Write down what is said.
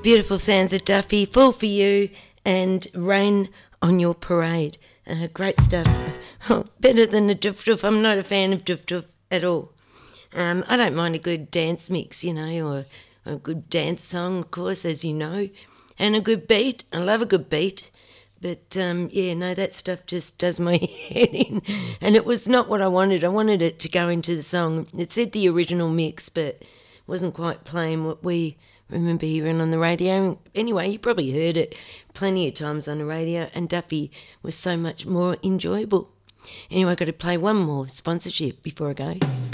Beautiful sounds of Duffy, Fall for You, and Rain on Your Parade. Great stuff. Oh, better than the Doof Doof. I'm not a fan of Doof Doof at all. I don't mind a good dance mix, or a good dance song, of course, as you know, and a good beat. I love a good beat. But, that stuff just does my head in. And it was not what I wanted. I wanted it to go into the song. It said the original mix, but wasn't quite playing what we remember hearing on the radio. Anyway, you probably heard it plenty of times on the radio, and Duffy was so much more enjoyable. Anyway, I've got to play one more sponsorship before I go.